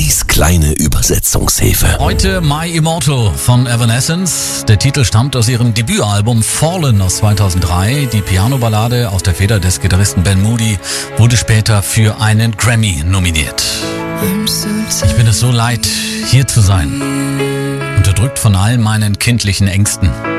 Badis kleine Übersetzungshilfe. Heute My Immortal von Evanescence. Der Titel stammt aus ihrem Debütalbum Fallen aus 2003. Die Piano-Ballade aus der Feder des Gitarristen Ben Moody wurde später für einen Grammy nominiert. Ich bin es so leid, hier zu sein. Unterdrückt von all meinen kindlichen Ängsten.